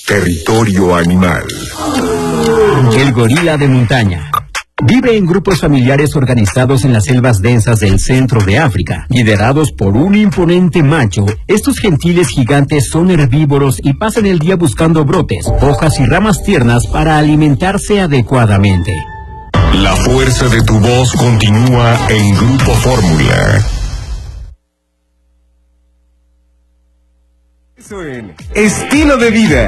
Territorio animal. El gorila de montaña. Vive en grupos familiares organizados en las selvas densas del centro de África. Liderados por un imponente macho, estos gentiles gigantes son herbívoros y pasan el día buscando brotes, hojas y ramas tiernas para alimentarse adecuadamente. La fuerza de tu voz continúa en Grupo Fórmula. Eso es estilo de vida.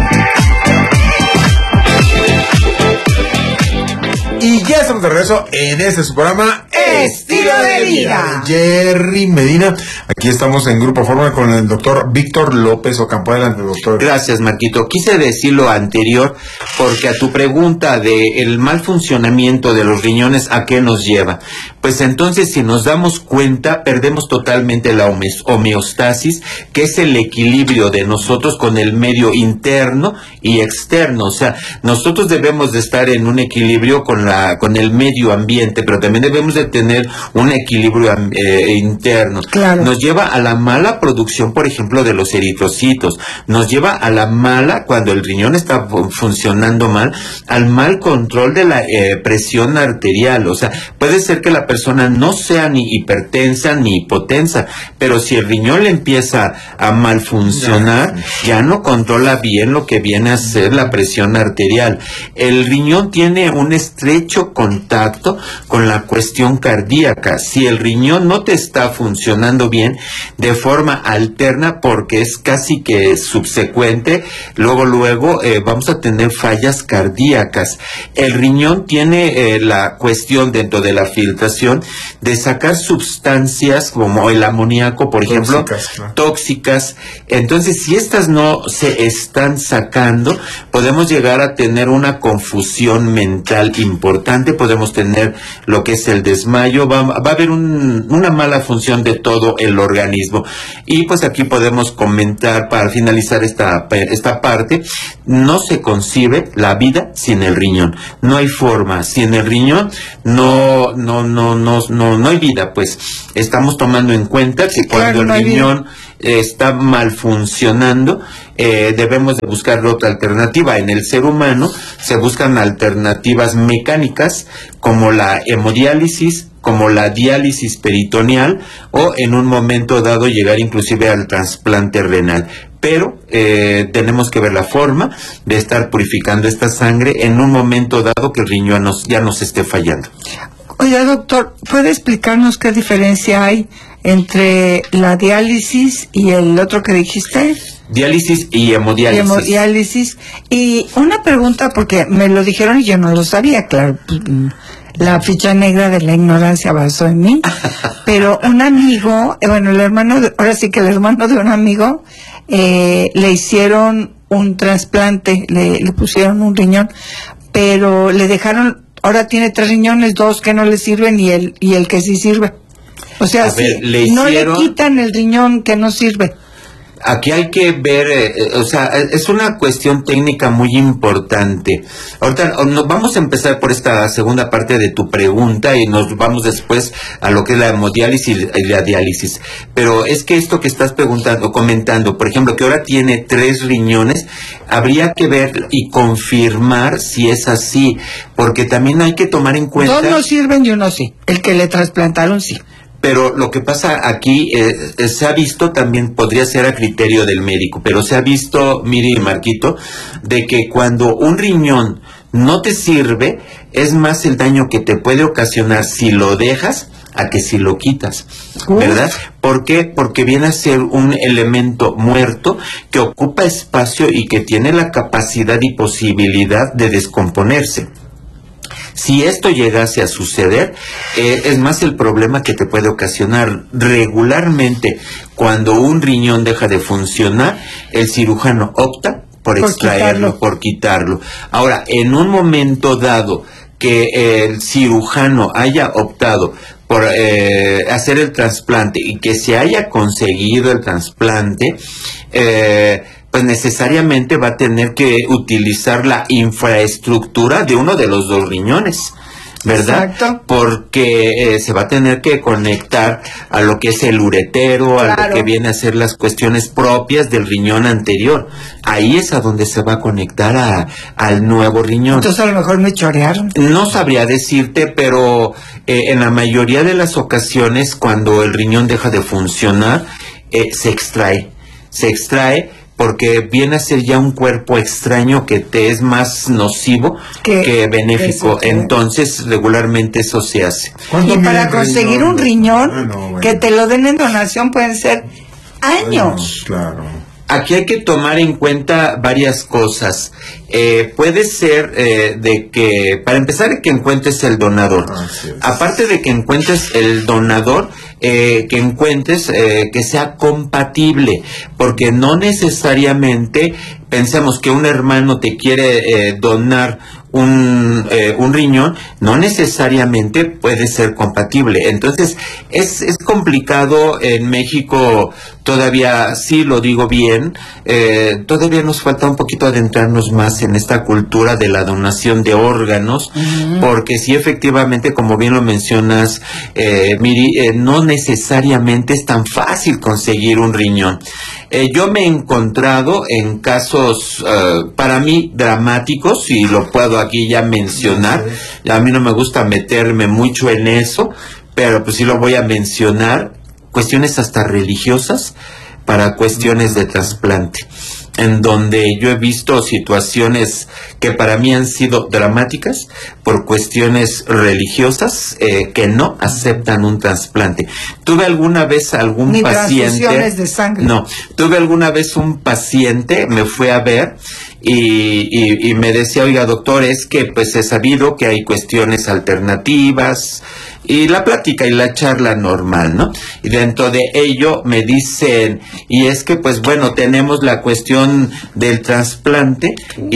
Y ya estamos de regreso en este su programa Estilo de Vida. Jerry Medina. Aquí estamos en Grupo Fórmula con el doctor Víctor López Ocampo. Adelante, doctor. Gracias, Marquito. Quise decir lo anterior porque a tu pregunta de el mal funcionamiento de los riñones, ¿a qué nos lleva? Pues entonces, si nos damos cuenta, perdemos totalmente la homeostasis, que es el equilibrio de nosotros con el medio interno y externo. O sea, nosotros debemos de estar en un equilibrio con el medio ambiente, pero también debemos de tener un equilibrio interno. Claro. Nos lleva a la mala producción, por ejemplo, de los eritrocitos. Nos lleva a la mala, cuando el riñón está funcionando mal, al mal control de la presión arterial. O sea, puede ser que la persona no sea ni hipertensa ni hipotensa, pero si el riñón le empieza a mal funcionar, ya no controla bien lo que viene a ser la presión arterial. El riñón tiene un estrecho contacto con la cuestión cardíaca. Si el riñón no te está funcionando bien de forma alterna, porque es casi que subsecuente, luego vamos a tener fallas cardíacas. El riñón tiene la cuestión dentro de la filtración de sacar sustancias como el amoníaco, por ejemplo, tóxicas. Entonces, si estas no se están sacando, podemos llegar a tener una confusión mental importante, podemos tener lo que es el desmayo, va a haber una mala función de todo el organismo. Y pues aquí podemos comentar, para finalizar esta parte, no se concibe la vida sin el riñón. No hay forma. Sin el riñón no hay vida. Pues estamos tomando en cuenta que cuando el riñón está mal funcionando, debemos de buscar otra alternativa. En el ser humano se buscan alternativas mecánicas como la hemodiálisis, como la diálisis peritoneal, o en un momento dado llegar inclusive al trasplante renal. Pero tenemos que ver la forma de estar purificando esta sangre en un momento dado que el riñón ya nos esté fallando. Oye, doctor, ¿puede explicarnos qué diferencia hay entre la diálisis y el otro que dijiste? Diálisis y hemodiálisis. Hemodiálisis. Y una pregunta, porque me lo dijeron y yo no lo sabía, claro. La ficha negra de la ignorancia basó en mí. Pero un amigo, el hermano, ahora sí que el hermano de un amigo, le hicieron un trasplante, le pusieron un riñón, pero le dejaron, ahora tiene 3 riñones, 2 que no le sirven y el que sí sirve. O sea, no le quitan el riñón que no sirve. Aquí hay que ver, es una cuestión técnica muy importante. Ahorita nos vamos a empezar por esta segunda parte de tu pregunta y nos vamos después a lo que es la hemodiálisis y la diálisis. Pero es que esto que estás comentando, por ejemplo, que ahora tiene 3 riñones, habría que ver y confirmar si es así, porque también hay que tomar en cuenta... 2 no sirven y 1 sí, el que le trasplantaron sí. Pero lo que pasa aquí, se ha visto también, podría ser a criterio del médico, pero se ha visto, Miri y Marquito, de que cuando un riñón no te sirve, es más el daño que te puede ocasionar si lo dejas a que si lo quitas, ¿verdad? ¿Por qué? Porque viene a ser un elemento muerto que ocupa espacio y que tiene la capacidad y posibilidad de descomponerse. Si esto llegase a suceder, es más el problema que te puede ocasionar. Regularmente, cuando un riñón deja de funcionar, el cirujano opta por extraerlo, por quitarlo. Ahora, en un momento dado que el cirujano haya optado por hacer el trasplante y que se haya conseguido el trasplante, pues necesariamente va a tener que utilizar la infraestructura de uno de los 2 riñones. ¿verdad? Exacto. Porque se va a tener que conectar a lo que es el uretero, a lo que viene a ser las cuestiones propias del riñón anterior. Ahí es a donde se va a conectar al nuevo riñón. Entonces a lo mejor me chorearon. No sabría decirte, pero en la mayoría de las ocasiones cuando el riñón deja de funcionar, se extrae porque viene a ser ya un cuerpo extraño que te es más nocivo que benéfico. Entonces regularmente eso se hace. Y para conseguir un riñón, que te lo den en donación pueden ser años. Claro. Aquí hay que tomar en cuenta varias cosas. Puede ser de que, para empezar, que encuentres el donador. Aparte de que encuentres el donador, que encuentres que sea compatible, porque no necesariamente pensamos que un hermano te quiere donar un riñón, no necesariamente puede ser compatible. Entonces es complicado. En México todavía, sí lo digo bien, todavía nos falta un poquito adentrarnos más en esta cultura de la donación de órganos, porque sí, efectivamente, como bien lo mencionas, Miri, no necesariamente es tan fácil conseguir un riñón. Yo me he encontrado en casos para mí dramáticos, y lo puedo aquí ya mencionar. A mí no me gusta meterme mucho en eso, pero pues sí lo voy a mencionar. Cuestiones hasta religiosas para cuestiones de trasplante, en donde yo he visto situaciones que para mí han sido dramáticas por cuestiones religiosas que no aceptan un trasplante. Tuve alguna vez algún paciente... transfusiones de sangre. No, tuve alguna vez un paciente, me fue a ver y me decía, oiga, doctor, es que pues he sabido que hay cuestiones alternativas, y la plática y la charla normal, ¿no? Y dentro de ello me dicen, y es que pues bueno, tenemos la cuestión del trasplante,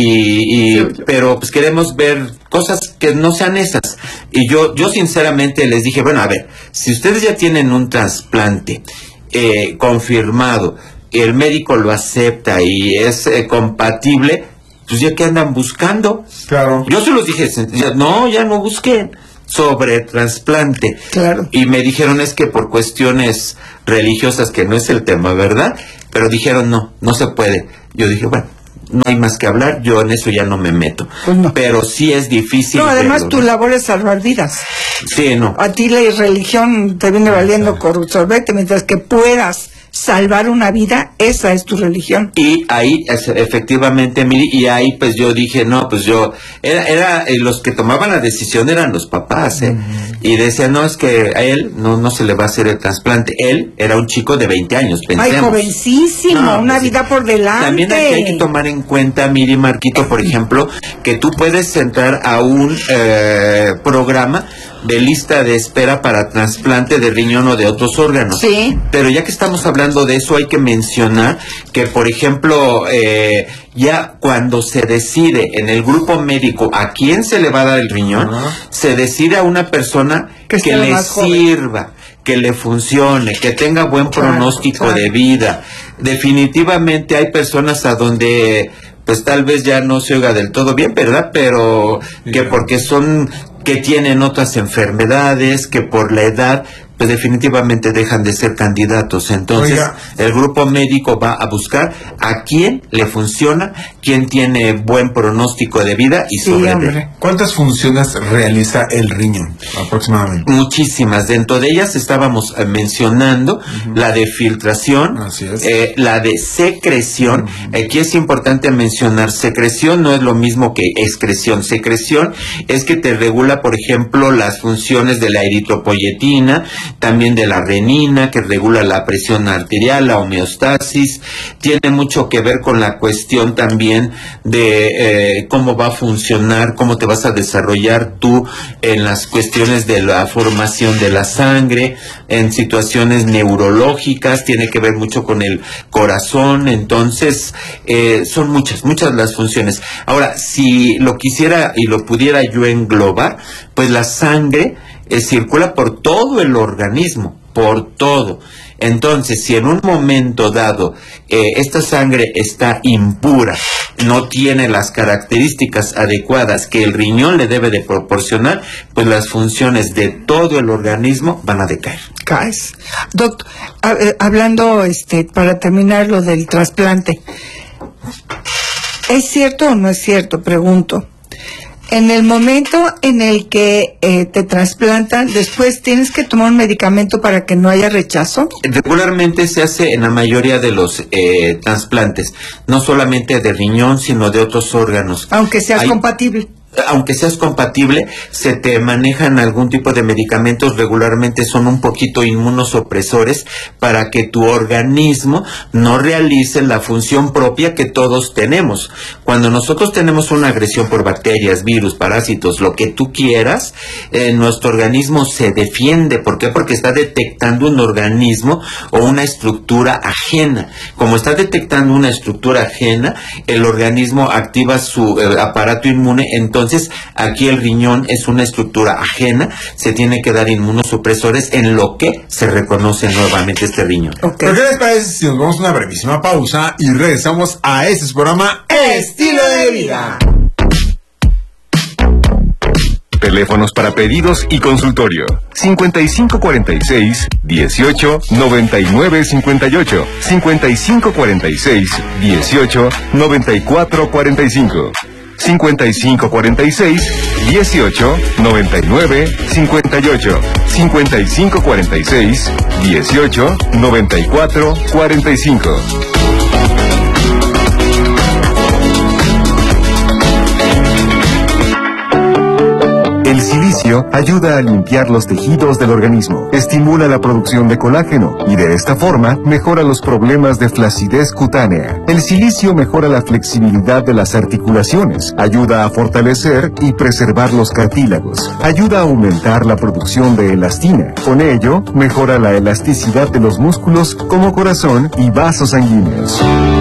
pero pues queremos ver cosas que no sean esas. Y yo sinceramente les dije, bueno, a ver, si ustedes ya tienen un trasplante confirmado, el médico lo acepta y es compatible, pues ya que andan buscando. Claro. Yo se los dije, no, ya no busquen sobre trasplante. Claro. Y me dijeron, es que por cuestiones religiosas, que no es el tema, ¿verdad? Pero dijeron, no se puede. Yo dije, bueno, no hay más que hablar, yo en eso ya no me meto. Pues no. Pero sí es difícil. No, además tu labor es salvar vidas. Sí, no. A ti la religión te viene valiendo sorbete, mientras que puedas salvar una vida, esa es tu religión. Y ahí, efectivamente, Miri, y ahí pues yo dije, no, pues yo, era los que tomaban la decisión eran los papás, y decían, no, es que a él no se le va a hacer el trasplante. Él era un chico de 20 años, pensemos. Ay, jovencísimo, una pues, vida por delante. También aquí hay que tomar en cuenta, Miri, Marquito, por ejemplo, que tú puedes entrar a un programa de lista de espera para trasplante de riñón o de otros órganos. Sí. Pero ya que estamos hablando de eso, hay que mencionar que, por ejemplo, ya cuando se decide en el grupo médico a quién se le va a dar el riñón, se decide a una persona que le sirva, que le funcione, que tenga buen pronóstico de vida. Definitivamente hay personas a donde pues tal vez ya no se oiga del todo bien, ¿verdad? Pero que porque que tienen otras enfermedades, que por la edad pues definitivamente dejan de ser candidatos. Entonces, el grupo médico va a buscar a quién le funciona, quién tiene buen pronóstico de vida y sobre ¿Cuántas funciones realiza el riñón aproximadamente? Muchísimas. Dentro de ellas estábamos mencionando la de filtración, la de secreción. Aquí es importante mencionar, secreción no es lo mismo que excreción. Secreción es que te regula, por ejemplo, las funciones de la eritropoyetina, también de la renina, que regula la presión arterial, la homeostasis. Tiene mucho que ver con la cuestión también de cómo va a funcionar, cómo te vas a desarrollar tú en las cuestiones de la formación de la sangre, en situaciones neurológicas, tiene que ver mucho con el corazón. Entonces, son muchas las funciones. Ahora, si lo quisiera y lo pudiera yo englobar, pues la sangre circula por todo el organismo, por todo. Entonces, si en un momento dado esta sangre está impura, no tiene las características adecuadas que el riñón le debe de proporcionar, pues las funciones de todo el organismo van a decaer. Caes. Doctor, hablando, para terminar lo del trasplante, ¿es cierto o no es cierto? Pregunto. En el momento en el que te trasplantan, después tienes que tomar un medicamento para que no haya rechazo. Regularmente se hace en la mayoría de los trasplantes, no solamente de riñón, sino de otros órganos. Aunque seas compatible. Aunque seas compatible, se te manejan algún tipo de medicamentos, regularmente son un poquito inmunosupresores para que tu organismo no realice la función propia que todos tenemos. Cuando nosotros tenemos una agresión por bacterias, virus, parásitos, lo que tú quieras, nuestro organismo se defiende. ¿Por qué? Porque está detectando un organismo o una estructura ajena. Como está detectando una estructura ajena, el organismo activa su aparato inmune. Entonces aquí el riñón es una estructura ajena, se tiene que dar inmunosupresores en lo que se reconoce nuevamente este riñón. Okay. ¿Pero qué les parece si nos vamos a una brevísima pausa y regresamos a este programa Estilo de Vida? Teléfonos para pedidos y consultorio: 5546-18-9958, 5546-18-9445, 5546-18-9958, 5546-18-9445. El silicio ayuda a limpiar los tejidos del organismo, estimula la producción de colágeno y de esta forma mejora los problemas de flacidez cutánea. El silicio mejora la flexibilidad de las articulaciones, ayuda a fortalecer y preservar los cartílagos, ayuda a aumentar la producción de elastina. Con ello, mejora la elasticidad de los músculos como corazón y vasos sanguíneos.